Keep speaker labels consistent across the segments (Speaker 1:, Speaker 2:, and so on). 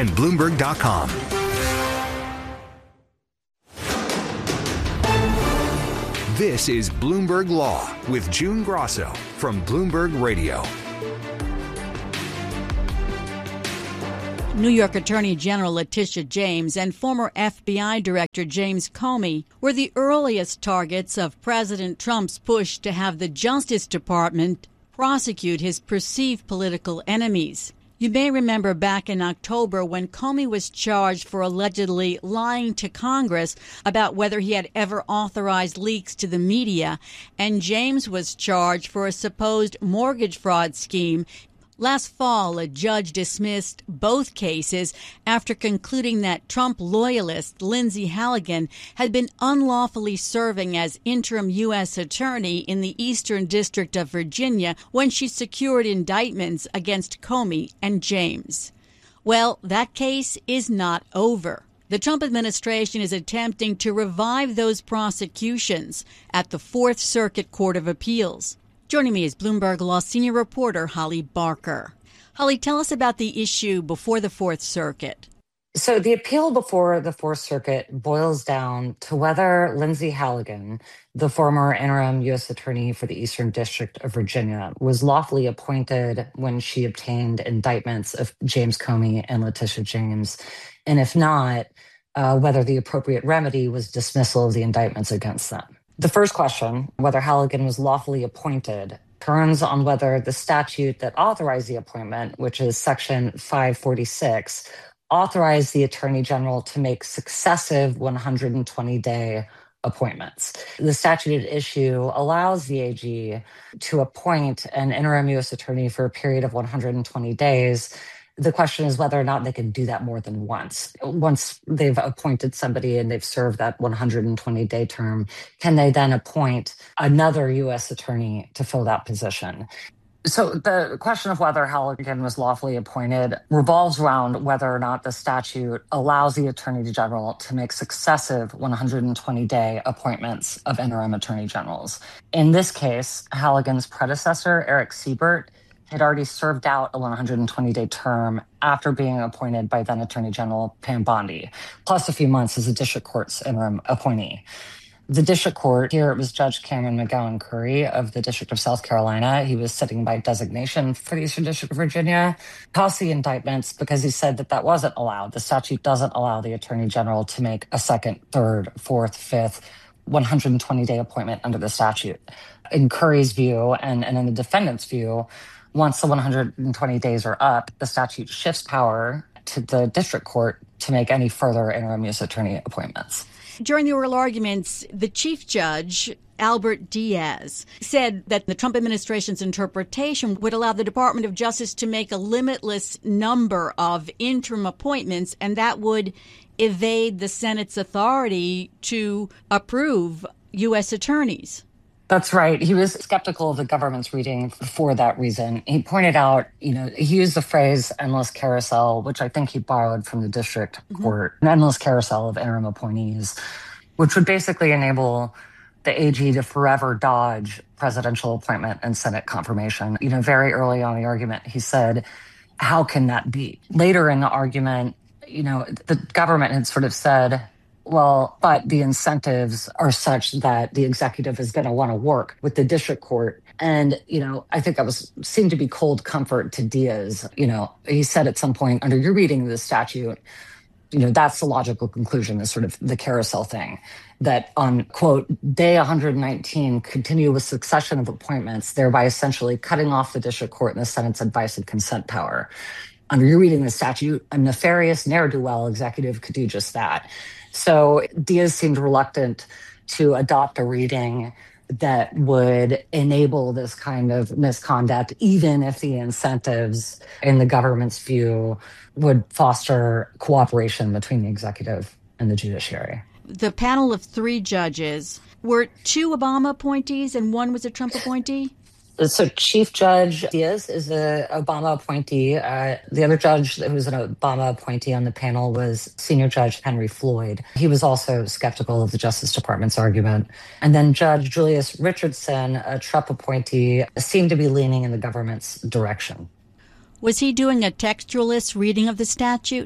Speaker 1: and Bloomberg.com. This is Bloomberg Law with June Grosso from Bloomberg Radio.
Speaker 2: New York Attorney General Letitia James and former FBI Director James Comey were the earliest targets of President Trump's push to have the Justice Department prosecute his perceived political enemies. You may remember back in October when Comey was charged for allegedly lying to Congress about whether he had ever authorized leaks to the media, and James was charged for a supposed mortgage fraud scheme. Last fall, a judge dismissed both cases after concluding that Trump loyalist Lindsay Halligan had been unlawfully serving as interim U.S. attorney in the Eastern District of Virginia when she secured indictments against Comey and James. Well, that case is not over. The Trump administration is attempting to revive those prosecutions at the Fourth Circuit Court of Appeals. Joining me is Bloomberg Law senior reporter Holly Barker. Holly, tell us about the issue before the Fourth Circuit.
Speaker 3: So the appeal before the Fourth Circuit boils down to whether Lindsay Halligan, the former interim U.S. attorney for the Eastern District of Virginia, was lawfully appointed when she obtained indictments of James Comey and Letitia James, and if not, whether the appropriate remedy was dismissal of the indictments against them. The first question, whether Halligan was lawfully appointed, turns on whether the statute that authorized the appointment, which is Section 546, authorized the Attorney General to make successive 120-day appointments. The statute at issue allows the AG to appoint an interim U.S. attorney for a period of 120 days. The question is whether or not they can do that more than once. Once they've appointed somebody and they've served that 120-day term, can they then appoint another U.S. attorney to fill that position? So the question of whether Halligan was lawfully appointed revolves around whether or not the statute allows the Attorney General to make successive 120-day appointments of interim attorney generals. In this case, Halligan's predecessor, Eric Siebert, had already served out a 120-day term after being appointed by then Attorney General Pam Bondi, plus a few months as a district court's interim appointee. The district court, here it was Judge Cameron McGowan Curry of the District of South Carolina. He was sitting by designation for the Eastern District of Virginia, tossed the indictments because he said that that wasn't allowed. The statute doesn't allow the Attorney General to make a second, third, fourth, fifth 120-day appointment under the statute. In Curry's view and in the defendant's view, once the 120 days are up, the statute shifts power to the district court to make any further interim U.S. attorney appointments.
Speaker 2: During the oral arguments, the chief judge, Albert Diaz, said that the Trump administration's interpretation would allow the Department of Justice to make a limitless number of interim appointments, and that would evade the Senate's authority to approve U.S. attorneys.
Speaker 3: That's right. He was skeptical of the government's reading for that reason. He pointed out, he used the phrase endless carousel, which I think he borrowed from the district court, an endless carousel of interim appointees, which would basically enable the AG to forever dodge presidential appointment and Senate confirmation. Very early on in the argument, he said, how can that be? Later in the argument, the government had sort of said, well, but the incentives are such that the executive is going to want to work with the district court. And, I think that seemed to be cold comfort to Diaz. He said at some point, under your reading of the statute, that's the logical conclusion, is sort of the carousel thing, that on, quote, day 119, continue with succession of appointments, thereby essentially cutting off the district court and the Senate's advice and consent power. Under your reading of the statute, a nefarious ne'er-do-well executive could do just that. So Diaz seemed reluctant to adopt a reading that would enable this kind of misconduct, even if the incentives, in the government's view, would foster cooperation between the executive and the judiciary.
Speaker 2: The panel of 3 judges, were 2 Obama appointees and 1 was a Trump appointee?
Speaker 3: So Chief Judge Diaz is an Obama appointee. The other judge who was an Obama appointee on the panel was Senior Judge Henry Floyd. He was also skeptical of the Justice Department's argument. And then Judge Julius Richardson, a Trump appointee, seemed to be leaning in the government's direction.
Speaker 2: Was he doing a textualist reading of the statute?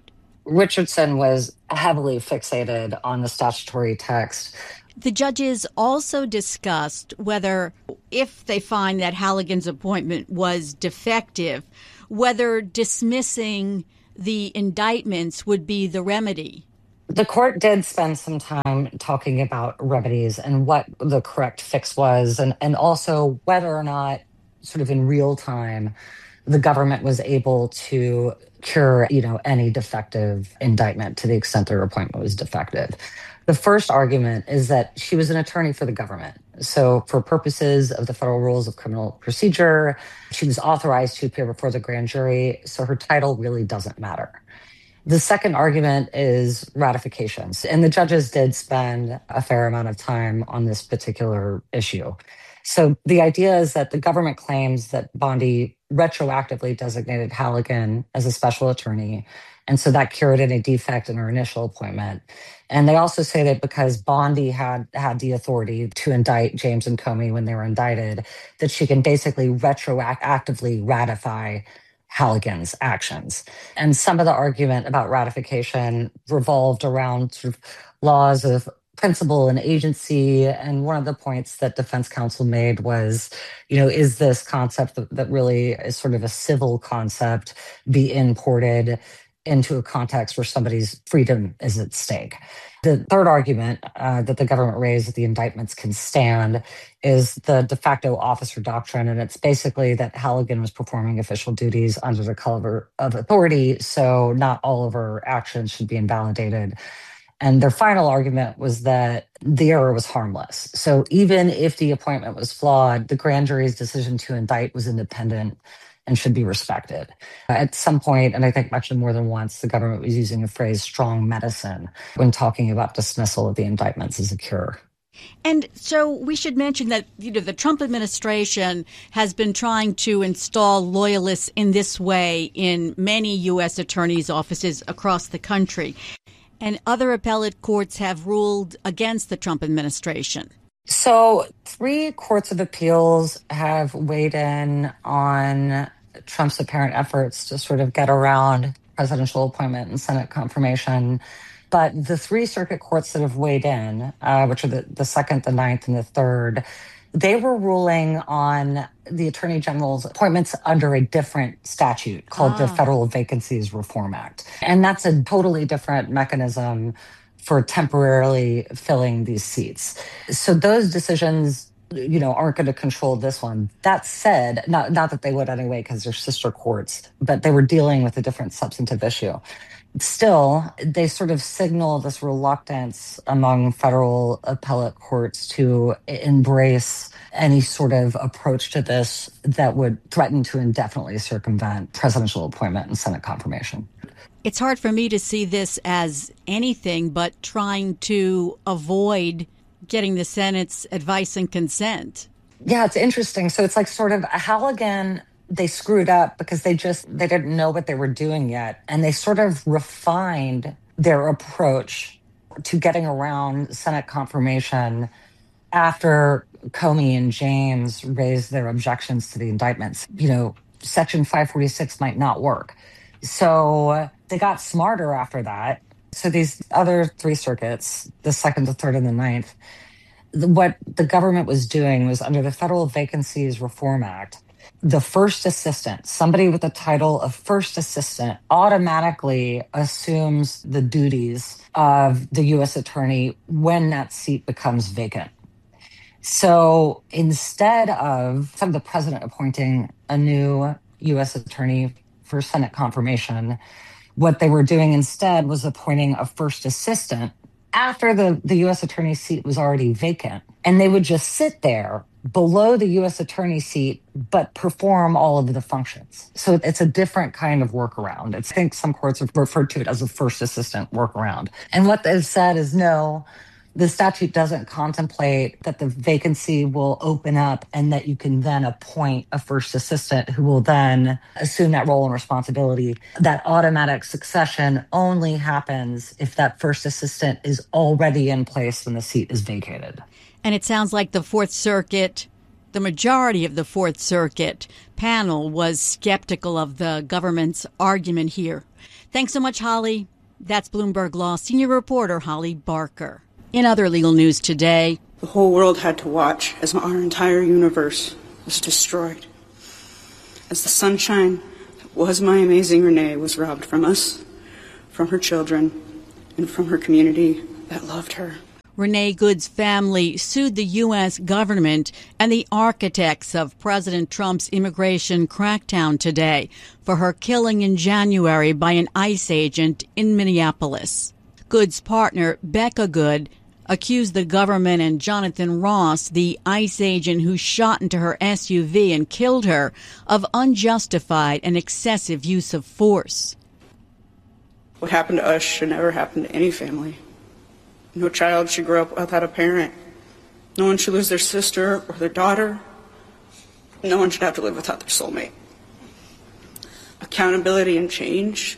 Speaker 3: Richardson was heavily fixated on the statutory text.
Speaker 2: The judges also discussed whether, if they find that Halligan's appointment was defective, whether dismissing the indictments would be the remedy.
Speaker 3: The court did spend some time talking about remedies and what the correct fix was, and also whether or not, sort of in real time, the government was able to cure, any defective indictment to the extent their appointment was defective. The first argument is that she was an attorney for the government. So for purposes of the federal rules of criminal procedure, she was authorized to appear before the grand jury, so her title really doesn't matter. The second argument is ratifications, and the judges did spend a fair amount of time on this particular issue. So the idea is that the government claims that Bondi retroactively designated Halligan as a special attorney, and so that cured any defect in her initial appointment. And they also say that because Bondi had the authority to indict James and Comey when they were indicted, that she can basically retroactively ratify Halligan's actions. And some of the argument about ratification revolved around sort of laws of principle and agency. And one of the points that defense counsel made was, is this concept that really is sort of a civil concept be imported into a context where somebody's freedom is at stake? The third argument that the government raised that the indictments can stand is the de facto officer doctrine. And it's basically that Halligan was performing official duties under the cover of authority, so not all of her actions should be invalidated. And their final argument was that the error was harmless. So even if the appointment was flawed, the grand jury's decision to indict was independent and should be respected. At some point, and I think actually more than once, the government was using the phrase strong medicine when talking about dismissal of the indictments as a cure.
Speaker 2: And so we should mention that, the Trump administration has been trying to install loyalists in this way in many U.S. attorneys' offices across the country. And other appellate courts have ruled against the Trump administration.
Speaker 3: So 3 courts of appeals have weighed in on Trump's apparent efforts to sort of get around presidential appointment and Senate confirmation. But the 3 circuit courts that have weighed in, which are the 2nd, the 9th, and the 3rd, they were ruling on the Attorney General's appointments under a different statute called the Federal Vacancies Reform Act. And that's a totally different mechanism for temporarily filling these seats. So those decisions, aren't going to control this one. That said, not that they would anyway, because they're sister courts, but they were dealing with a different substantive issue. Still, they sort of signal this reluctance among federal appellate courts to embrace any sort of approach to this that would threaten to indefinitely circumvent presidential appointment and Senate confirmation.
Speaker 2: It's hard for me to see this as anything but trying to avoid getting the Senate's advice and consent.
Speaker 3: Yeah, it's interesting. So it's like sort of Halligan, they screwed up because they didn't know what they were doing yet. And they sort of refined their approach to getting around Senate confirmation after Comey and James raised their objections to the indictments. Section 546 might not work. So they got smarter after that. So these other 3 circuits, the 2nd, the 3rd, and the 9th, what the government was doing was under the Federal Vacancies Reform Act, the first assistant, somebody with the title of first assistant, automatically assumes the duties of the U.S. attorney when that seat becomes vacant. So instead of the president appointing a new U.S. attorney for Senate confirmation, what they were doing instead was appointing a first assistant after the U.S. attorney's seat was already vacant. And they would just sit there below the U.S. attorney's seat, but perform all of the functions. So it's a different kind of workaround. I think some courts have referred to it as a first assistant workaround. And what they've said is no, the statute doesn't contemplate that the vacancy will open up and that you can then appoint a first assistant who will then assume that role and responsibility. That automatic succession only happens if that first assistant is already in place when the seat is vacated.
Speaker 2: And it sounds like the Fourth Circuit, the majority of the Fourth Circuit panel was skeptical of the government's argument here. Thanks so much, Holly. That's Bloomberg Law senior reporter Holly Barker. In other legal news today,
Speaker 4: the whole world had to watch as our entire universe was destroyed. As the sunshine that was my amazing Renee was robbed from us, from her children, and from her community that loved her.
Speaker 2: Renee Good's family sued the U.S. government and the architects of President Trump's immigration crackdown today for her killing in January by an ICE agent in Minneapolis. Good's partner, Becca Good, accused the government and Jonathan Ross, the ICE agent who shot into her SUV and killed her, of unjustified and excessive use of force.
Speaker 4: What happened to us should never happen to any family. No child should grow up without a parent. No one should lose their sister or their daughter. No one should have to live without their soulmate. Accountability and change,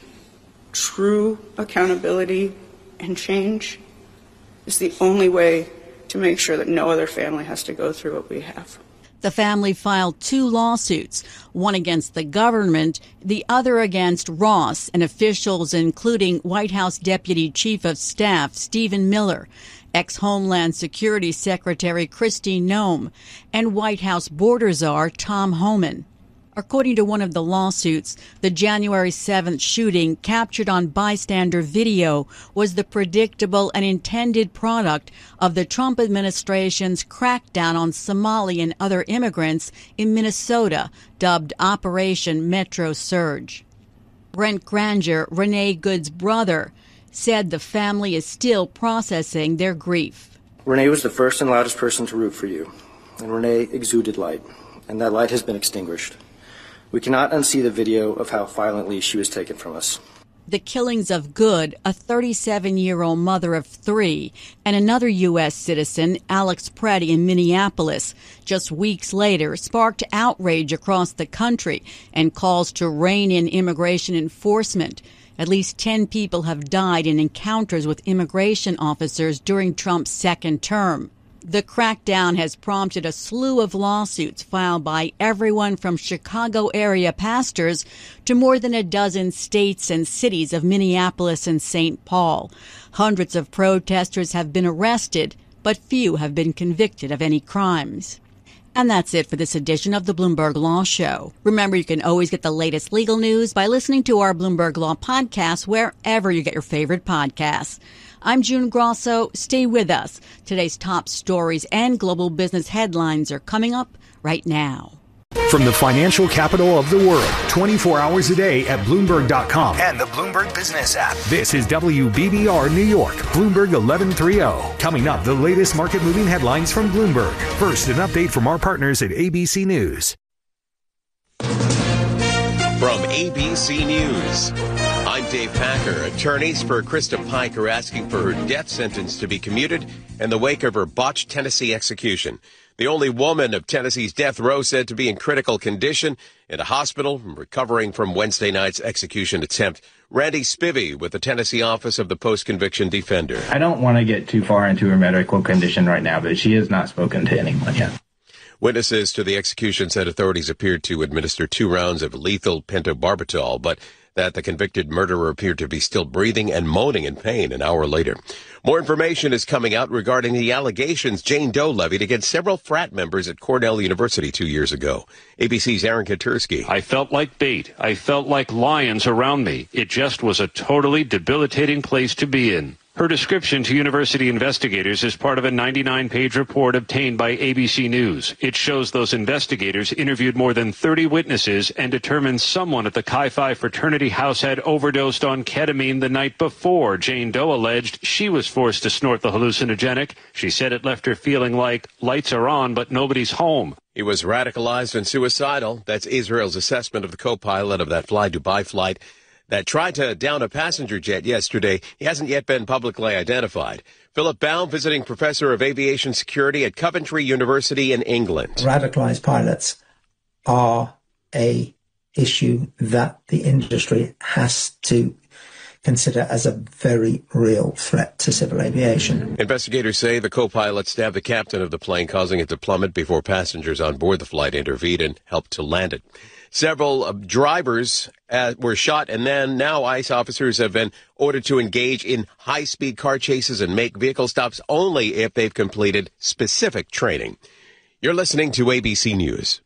Speaker 4: true accountability and change, is the only way to make sure that no other family has to go through what we have.
Speaker 2: The family filed 2 lawsuits, one against the government, the other against Ross and officials including White House Deputy Chief of Staff Stephen Miller, ex-Homeland Security Secretary Kristi Noem, and White House border czar Tom Homan. According to one of the lawsuits, the January 7th shooting captured on bystander video was the predictable and intended product of the Trump administration's crackdown on Somali and other immigrants in Minnesota, dubbed Operation Metro Surge. Brent Granger, Renee Good's brother, said the family is still processing their grief.
Speaker 5: Renee was the first and loudest person to root for you, and Renee exuded light, and that light has been extinguished. We cannot unsee the video of how violently she was taken from us.
Speaker 2: The killings of Good, a 37-year-old mother of 3, and another U.S. citizen, Alex Preddy, in Minneapolis, just weeks later, sparked outrage across the country and calls to rein in immigration enforcement. At least 10 people have died in encounters with immigration officers during Trump's second term. The crackdown has prompted a slew of lawsuits filed by everyone from Chicago area pastors to more than a dozen states and cities of Minneapolis and St. Paul. Hundreds of protesters have been arrested, but few have been convicted of any crimes. And that's it for this edition of the Bloomberg Law Show. Remember, you can always get the latest legal news by listening to our Bloomberg Law podcast wherever you get your favorite podcasts. I'm June Grosso. Stay with us. Today's top stories and global business headlines are coming up right now.
Speaker 1: From the financial capital of the world, 24 hours a day at Bloomberg.com and the Bloomberg Business app. This is WBBR New York, Bloomberg 1130. Coming up, the latest market-moving headlines from Bloomberg. First, an update from our partners at ABC News.
Speaker 6: From ABC News, I'm Dave Packer. Attorneys for Krista Pike are asking for her death sentence to be commuted in the wake of her botched Tennessee execution. The only woman of Tennessee's death row said to be in critical condition in a hospital recovering from Wednesday night's execution attempt. Randy Spivey with the Tennessee Office of the Post-Conviction Defender.
Speaker 7: I don't want to get too far into her medical condition right now, but she has not spoken to anyone yet.
Speaker 6: Witnesses to the execution said authorities appeared to administer 2 rounds of lethal pentobarbital, but that the convicted murderer appeared to be still breathing and moaning in pain an hour later. More information is coming out regarding the allegations Jane Doe levied against several frat members at Cornell University 2 years ago. ABC's Aaron Katursky.
Speaker 8: I felt like bait. I felt like lions around me. It just was a totally debilitating place to be in. Her description to university investigators is part of a 99-page report obtained by ABC News. It shows those investigators interviewed more than 30 witnesses and determined someone at the Chi Phi fraternity house had overdosed on ketamine the night before. Jane Doe alleged she was forced to snort the hallucinogenic. She said it left her feeling like lights are on, but nobody's home.
Speaker 6: He was radicalized and suicidal. That's Israel's assessment of the co-pilot of that Fly Dubai flight that tried to down a passenger jet yesterday. He hasn't yet been publicly identified. Philip Baum, visiting professor of aviation security at Coventry University in England.
Speaker 9: Radicalized pilots are a issue that the industry has to consider as a very real threat to civil aviation.
Speaker 6: Investigators say the co-pilot stabbed the captain of the plane, causing it to plummet before passengers on board the flight intervened and helped to land it. Several drivers were shot, and then now ICE officers have been ordered to engage in high-speed car chases and make vehicle stops only if they've completed specific training. You're listening to ABC News.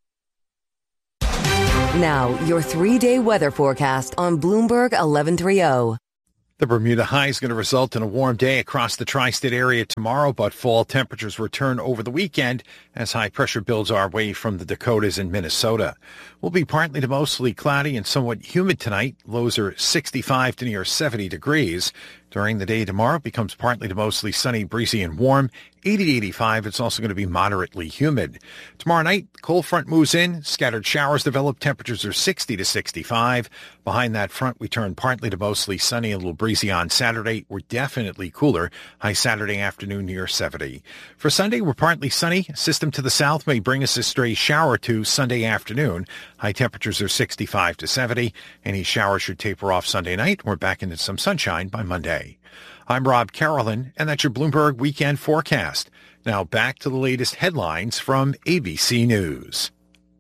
Speaker 10: Now, your 3-day weather forecast on Bloomberg 1130.
Speaker 11: The Bermuda high is going to result in a warm day across the tri-state area tomorrow, but fall temperatures return over the weekend as high pressure builds our way from the Dakotas and Minnesota. We'll be partly to mostly cloudy and somewhat humid tonight. Lows are 65 to near 70 degrees. During the day tomorrow, it becomes partly to mostly sunny, breezy, and warm. 80 to 85. It's also going to be moderately humid. Tomorrow night, cold front moves in. Scattered showers develop. Temperatures are 60 to 65. Behind that front, we turn partly to mostly sunny and a little breezy on Saturday. We're definitely cooler. High Saturday afternoon near 70. For Sunday, we're partly sunny. A system to the south may bring us a stray shower to Sunday afternoon. High temperatures are 65 to 70. Any showers should taper off Sunday night. We're back into some sunshine by Monday. I'm Rob Carolyn, and that's your Bloomberg Weekend Forecast. Now back to the latest headlines from ABC News.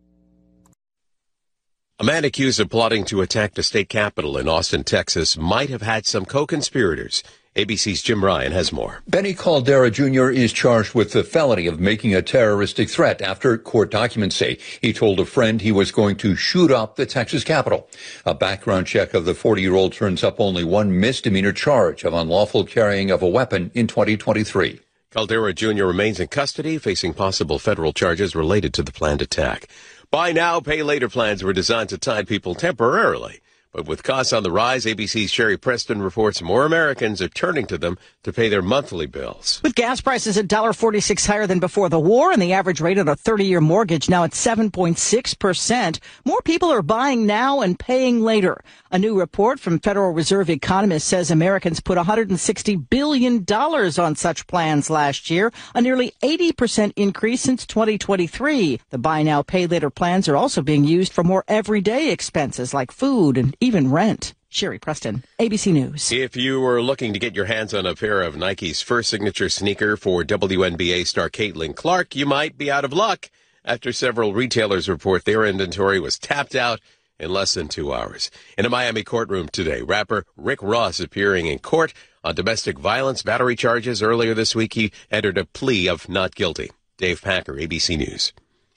Speaker 6: A man accused of plotting to attack the state capitol in Austin, Texas, might have had some co-conspirators. ABC's Jim Ryan has more.
Speaker 12: Benny Caldera Jr. is charged with the felony of making a terroristic threat after court documents say he told a friend he was going to shoot up the Texas Capitol. A background check of the 40-year-old turns up only one misdemeanor charge of unlawful carrying of a weapon in 2023.
Speaker 6: Caldera Jr. remains in custody, facing possible federal charges related to the planned attack. Buy now, pay later plans were designed to tide people temporarily. But with costs on the rise, ABC's Sherry Preston reports more Americans are turning to them to pay their monthly bills.
Speaker 13: With gas prices at $1.46 higher than before the war and the average rate on a 30-year mortgage now at 7.6%, more people are buying now and paying later. A new report from Federal Reserve economists says Americans put $160 billion on such plans last year, a nearly 80% increase since 2023. The buy now, pay later plans are also being used for more everyday expenses like food and even rent. Sherry Preston, ABC News.
Speaker 6: If you were looking to get your hands on a pair of Nike's first signature sneaker for WNBA star Caitlin Clark, you might be out of luck after several retailers report their inventory was tapped out in less than 2 hours. In a Miami courtroom today, rapper Rick Ross appearing in court on domestic violence battery charges. Earlier this week, he entered a plea of not guilty. Dave Packer, ABC News.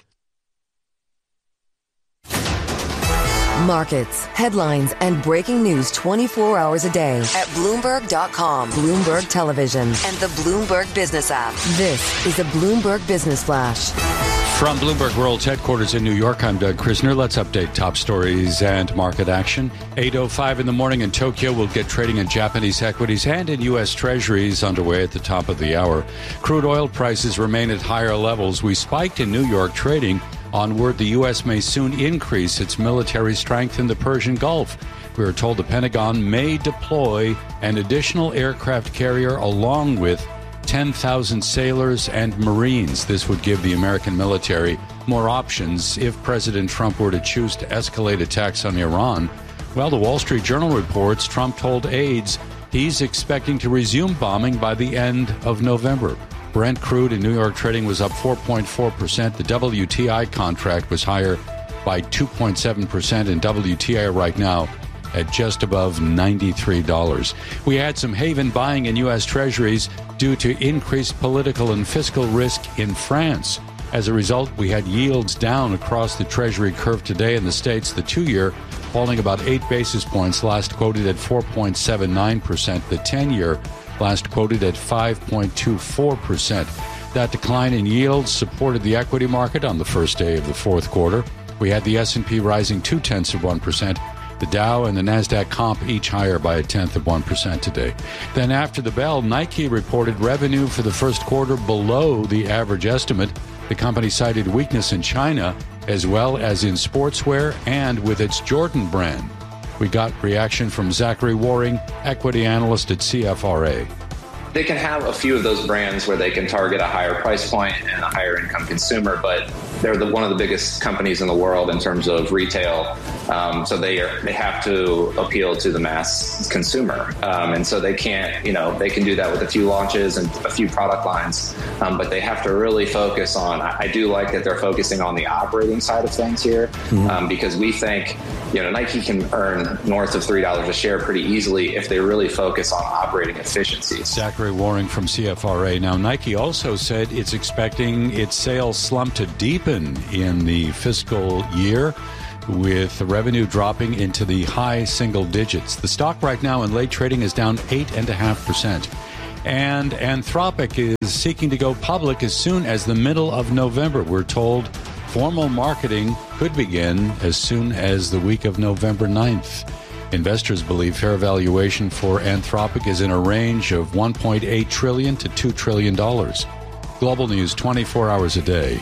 Speaker 10: Markets, headlines, and breaking news 24 hours a day at Bloomberg.com, Bloomberg Television, and the Bloomberg Business app. This is a Bloomberg Business Flash.
Speaker 8: From Bloomberg World's headquarters in New York, I'm Doug Krisner. Let's update top stories and market action. 8:05 in the morning in Tokyo. We'll get trading in Japanese equities and in U.S. Treasuries underway at the top of the hour. Crude oil prices remain at higher levels. We spiked in New York trading on word the U.S. may soon increase its military strength in the Persian Gulf. We are told the Pentagon may deploy an additional aircraft carrier along with 10,000 sailors and Marines. This would give the American military more options if President Trump were to choose to escalate attacks on Iran. Well, the Wall Street Journal reports Trump told aides he's expecting to resume bombing by the end of November. Brent crude in New York trading was up 4.4%. The WTI contract was higher by 2.7%, and WTI right now at just above $93. We had some haven buying in U.S. Treasuries due to increased political and fiscal risk in France. As a result, we had yields down across the Treasury curve today in the States. The 2-year falling about 8 basis points, last quoted at 4.79%. The 10-year last quoted at 5.24%. That decline in yields supported the equity market on the first day of the fourth quarter. We had the S&P rising 0.2%. The Dow and the NASDAQ comp each higher by 0.1% today. Then after the bell, Nike reported revenue for the first quarter below the average estimate. The company cited weakness in China as well as in sportswear and with its Jordan brand. We got reaction from Zachary Waring, equity analyst at CFRA.
Speaker 14: They can have a few of those brands where they can target a higher price point and a higher income consumer, but they're one of the biggest companies in the world in terms of retail. So they have to appeal to the mass consumer. And so they can't, they can do that with a few launches and a few product lines. But they have to really focus on, I do like that they're focusing on the operating side of things here, because we think, Nike can earn north of $3 a share pretty easily if they really focus on operating efficiencies.
Speaker 15: Zachary Waring from CFRA. Now, Nike also said it's expecting its sales slump to deepen in the fiscal year, with revenue dropping into the high single digits. The stock right now in late trading is down 8.5%. And Anthropic is seeking to go public as soon as the middle of November. We're told formal marketing could begin as soon as the week of November 9th. Investors believe fair valuation for Anthropic is in a range of $1.8 trillion to $2 trillion. Global News 24 hours a day.